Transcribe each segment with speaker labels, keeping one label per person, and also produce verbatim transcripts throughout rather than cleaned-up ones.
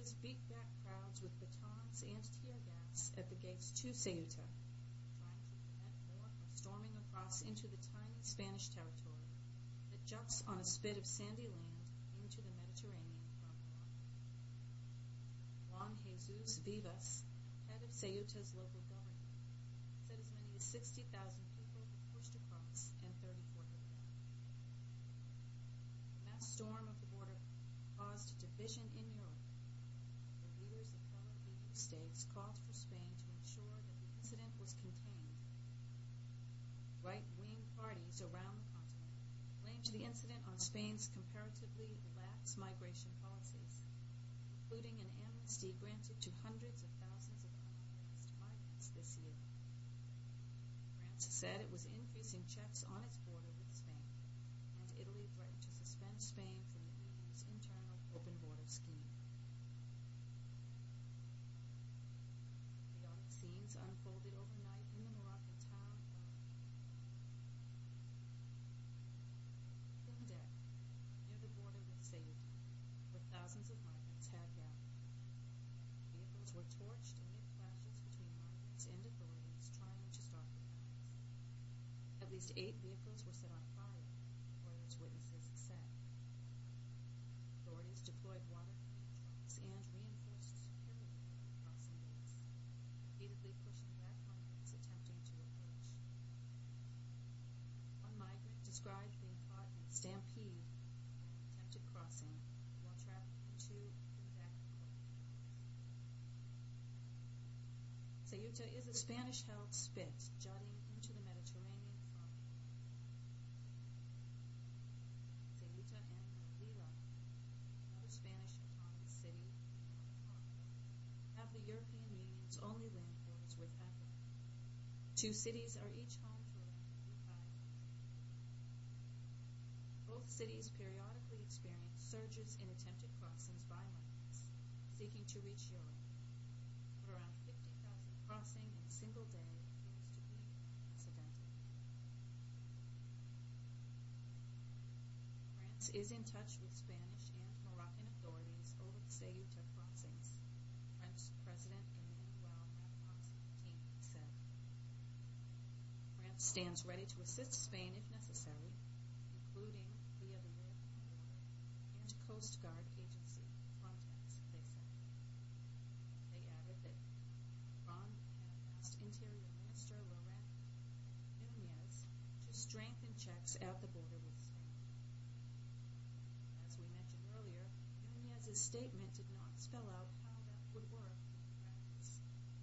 Speaker 1: Demonstrators beat back crowds with batons and tear gas at the gates to Ceuta, trying to prevent more from storming across into the tiny Spanish territory that juts on a spit of sandy land into the Mediterranean from Morocco. Juan Jesus Vivas, head of Ceuta's local government, said as many as sixty thousand people were pushed across and thirty-four were dead. The mass storm of the border caused division in Europe. The leaders of fellow E U states called for Spain to ensure that the incident was contained. Right-wing parties around the continent blamed the incident on Spain's comparatively lax migration policies, including an amnesty granted to hundreds of thousands of unauthorized migrants this year. France said it was increasing checks on its border with Spain, and Italy threatened to suspend Spain from the E U's internal open border scheme. Chaotic scenes unfolded overnight in the Moroccan town of Findek, near the border with Ceuta, where thousands of migrants had gathered. Vehicles were torched amid clashes between migrants and authorities trying to stop the crowds. At least eight vehicles were set on fire, Reuters witnesses said. Authorities deployed water cannon trucks and reinforced security at the crossing gates, repeatedly pushing back migrants attempting to approach. One migrant described being caught in a stampede in an attempted crossing while traveling into Findek Court. Ceuta is a Spanish-held spit jutting into the Mediterranean from Ceuta and Melilla, another Spanish autonomous city in the North, have the European Union's only land borders with Africa. Two cities are each home to around thirty-five thousand people. Both cities periodically experience surges in attempted crossings by migrants seeking to reach Europe, but around fifty thousand crossing in a single day appears to be unprecedented. France is in touch with Spanish and Moroccan authorities over the Ceuta crossings, French President Emmanuel Macron's team said. France stands ready to assist Spain if necessary, including via the European Border and Coast Guard Agency, Frontex, they said. They added that Macron had asked Interior Minister Laurent Nunez to strengthen checks at the border with Spain. As we mentioned earlier, Nunez's statement did not spell out how that would work in practice.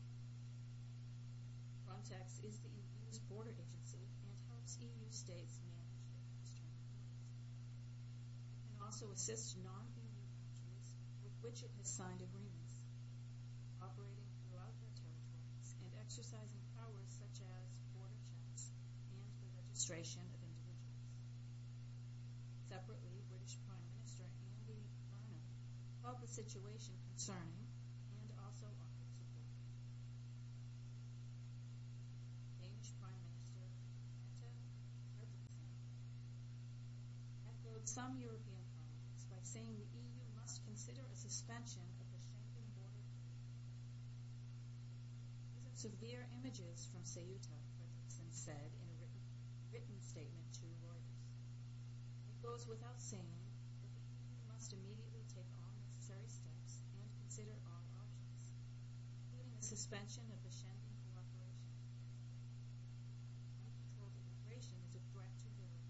Speaker 1: Frontex is the E U's border agency and helps E U states manage their external borders. It can also assist non-E U countries with which it has signed agreements, operating throughout their territories and exercising powers such as border checks and the registration of individuals. Separately, British Prime Minister Andy Burnham called the situation concerning and also offered support. Danish Prime Minister Mette Frederiksen echoed some European colleagues by saying the E U must consider a suspension of the Schengen border code. These are severe images from Ceuta, Frederiksen said in a written, written statement to Reuters. It goes without saying that the E U must immediately take all necessary steps and consider all options, including a suspension of the Schengen cooperation. Uncontrolled immigration is a threat to Europe.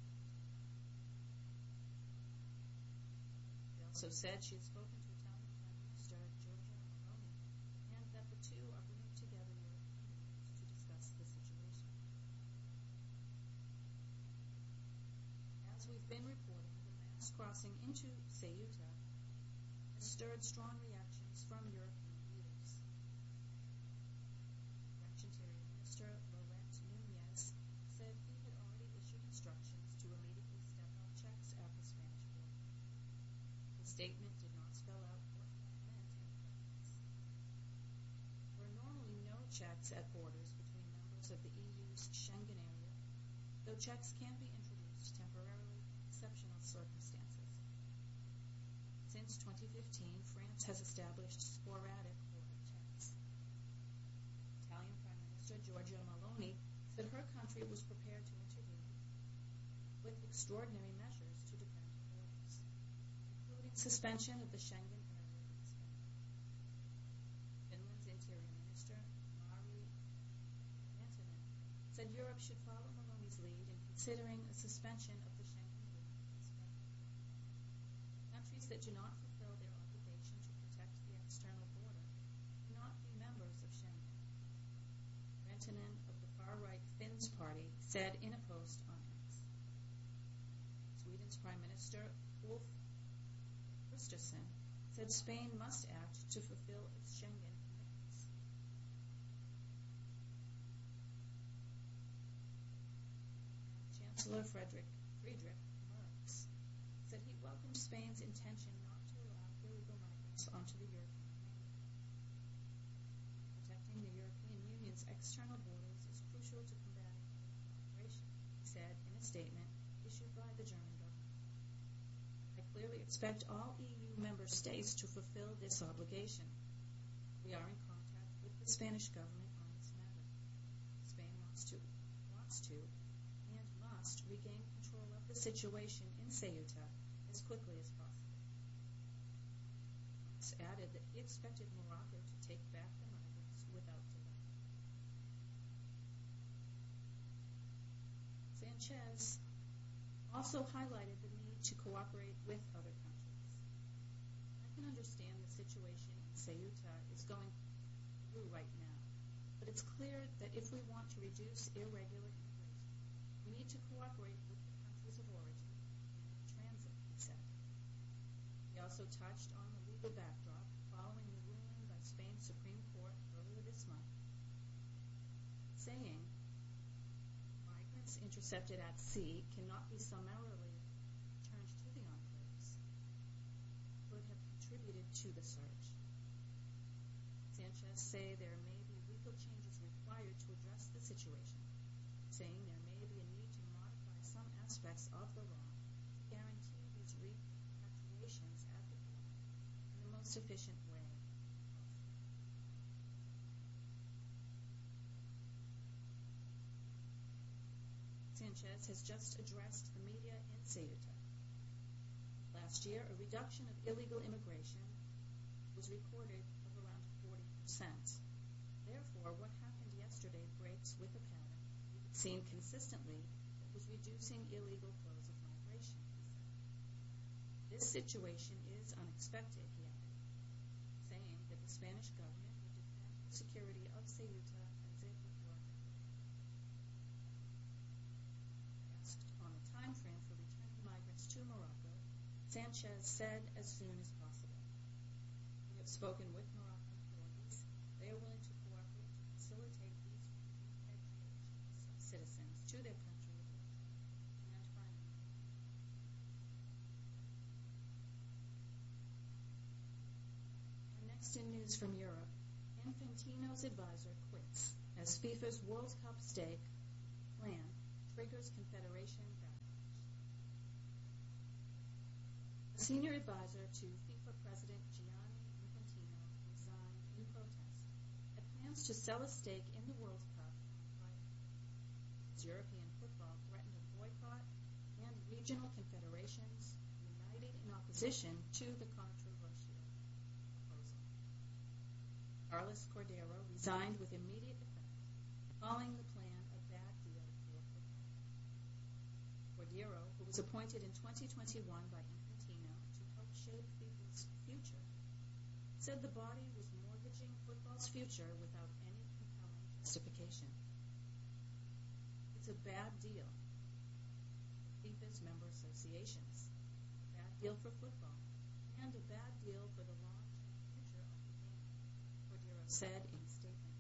Speaker 1: They also said she had spoken to Italian Prime Minister Giorgia Meloni and that the two are bringing together European leaders to discuss the situation. As we've been reporting, the mass crossing into Ceuta has stirred strong reactions from European leaders. French Interior Minister Laurent Nunez said he had already issued instructions to immediately step up checks at the Spanish border. The statement did not spell out what that meant in practice. There are normally no checks at borders between members of the E U's Schengen area, though checks can be introduced temporarily in exceptional circumstances. Since twenty fifteen, France has established sporadic border checks. Italian Prime Minister Giorgia Meloni said her country was prepared to intervene with extraordinary measures to defend the borders, including suspension of the Schengen area with Spain. Finland's Interior Minister Mari Rantanen said Europe should follow Meloni's lead in considering a suspension of the Schengen agreement with Spain. Countries that do not fulfill their obligation to protect the external border cannot be members of Schengen. Rantanen of the far-right Finns Party said in a post on X. Sweden's Prime Minister Ulf Kristersson said Spain must act to fulfill its Schengen commitments. Chancellor Frederick Friedrich Merz said he welcomed Spain's intention not to allow illegal migrants onto the European Union. Protecting the European Union's external borders is crucial to combating illegal migration, he said in a statement issued by the German government. I clearly expect all E U member states to fulfill this obligation. We are in contact with the Spanish government on this matter. Spain wants to, wants to, and must regain control of the situation in Ceuta as quickly as possible. Marx added that he expected Morocco to take back the migrants without delay. Sanchez also highlighted the need to cooperate with other countries. I can understand the situation in Ceuta is going through right now, but it's clear that if we want to reduce irregular immigration, we need to cooperate with the countries of origin and transit, he said. He also touched on the legal backdrop following the ruling by Spain's Supreme Court earlier this month, saying migrants intercepted at sea cannot be summarily returned to the enclaves, could have contributed to the surge. Sanchez say there may be legal changes required to address the situation, saying there may be a need to modify some aspects of the law to guarantee these repatriations at the border in the most efficient way possible. Sanchez has just addressed the media in Ceuta. Last year, a reduction of illegal immigration was recorded of around forty percent. Therefore, what happened yesterday breaks with a pattern we've seen consistently that was reducing illegal flows of migration, he said. This situation is unexpected, he added, saying that the Spanish government would defend the security of Ceuta as it would work. Asked on the time frame for returning migrants to Morocco, Sanchez said as soon as possible. We have spoken with Moroccan authorities. They are willing to cooperate to facilitate these repatriations of citizens to their country of origin and finally. And next in news from Europe, Infantino's advisor quits as FIFA's World Cup stake plan triggers Confederation backlash. A senior advisor to FIFA President Gianni Infantino resigned in protest at plans to sell a stake in the World Cup on Friday, as European football threatened a boycott and regional confederations united in opposition to the controversial proposal. Carlos Cordero resigned with immediate effect, calling the plan a bad deal for football. Cordero, who was appointed in twenty twenty-one by Infantino to help shape FIFA's future, said the body was mortgaging football's future without any compelling justification. It's a bad deal for FIFA's member associations, a bad deal for football, and a bad deal for the long-term future of the game, Cordero said in a statement.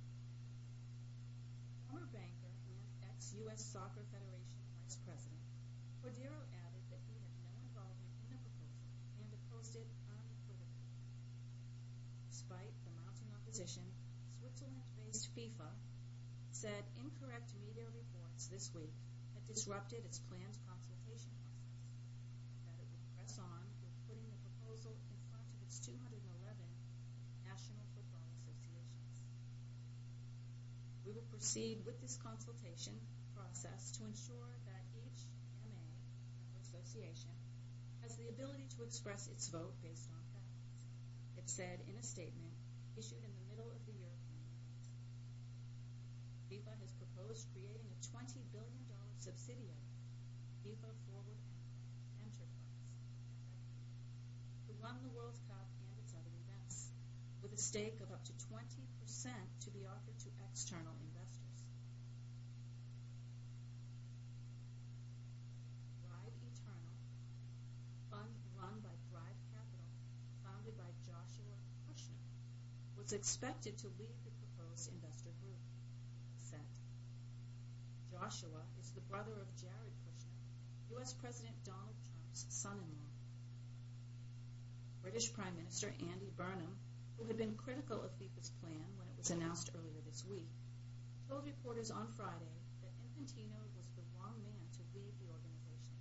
Speaker 1: Former banker and ex-U S Soccer Federation vice president, Cordero added that he had no involvement in the proposal and opposed it unequivocally. Despite the mounting opposition, Switzerland-based FIFA said incorrect media reports this week had disrupted its planned consultation process, that it would press on with putting the proposal proposal in front of its two hundred eleven national football associations. We will proceed with this consultation process to ensure that each M A, member association, has the ability to express its vote based on facts, it said in a statement issued in the middle of the European Union. FIFA has proposed creating a twenty billion dollars subsidiary, FIFA Forward Enterprise, to run the World Cup and its other events, with a stake of up to twenty percent to be offered to external investors. Drive Eternal, fund run by Drive Capital, founded by Joshua Kushner, was expected to lead the proposed investor group, said. Joshua is the brother of Jared Kushner, U S President Donald Trump's son-in-law. British Prime Minister Andy Burnham, who had been critical of FIFA's plan when it was announced earlier this week, told reporters on Friday that Infantino was the wrong man to lead the organization.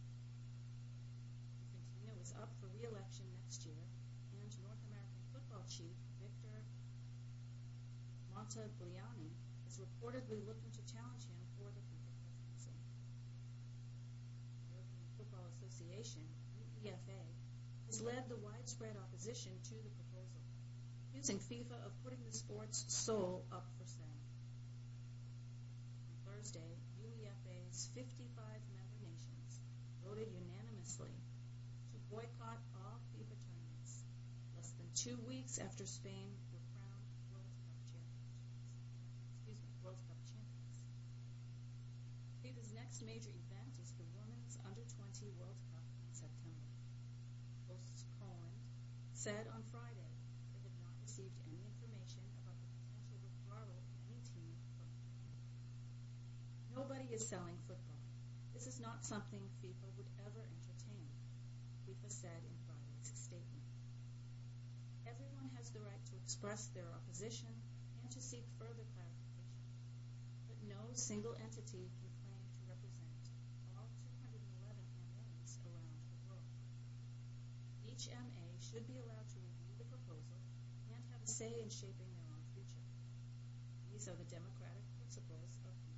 Speaker 1: Infantino is up for re-election next year, and North American football chief Victor Montagliani is reportedly looking to challenge him for the FIFA presidency. The European Football Association, U E F A, has led the widespread opposition to the proposal, accusing FIFA of putting the sport's soul up for sale. On Thursday, U E F A's fifty-five member nations voted unanimously to boycott all FIFA tournaments, less than two weeks after Spain were crowned World Cup champions. Excuse me, World Cup champions. FIFA's next major event is the Women's Under twenty World Cup in September. Hosts Poland said on Friday they had not received any information about the potential withdrawal of any team from the tournament. Nobody is selling football. This is not something FIFA would ever entertain, FIFA said in Friday's statement. Everyone has the right to express their opposition and to seek further clarification, but no single entity can claim to represent all two hundred eleven M As around the world. Each M A should be allowed to review the proposal and have a say in shaping their own future. These are the democratic principles of FIFA.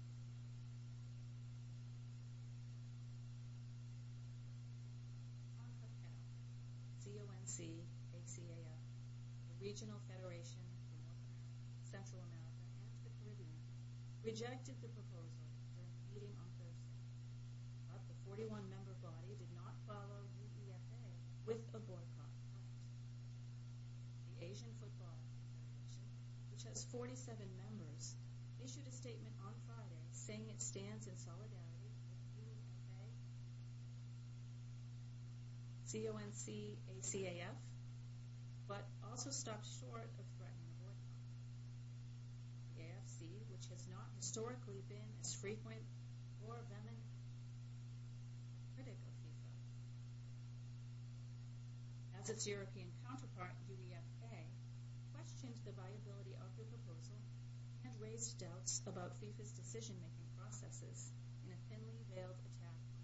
Speaker 1: CONCACAF, C O N C A C A F, the Regional Federation for North America, Central America, and the Caribbean, rejected the proposal during a meeting on Thursday. But the forty-one member body did not follow U E F A with a boycott vote. The Asian Football Federation, which has forty-seven members, issued a statement on Friday saying it stands in solidarity with U E F A, C O N C A C A F, but also stopped short of threatening a boycott. The A F C, which has not historically been as frequent or vehement critic of FIFA as its European counterpart, U E F A, questioned the viability of the proposal and raised doubts about FIFA's decision-making processes in a thinly veiled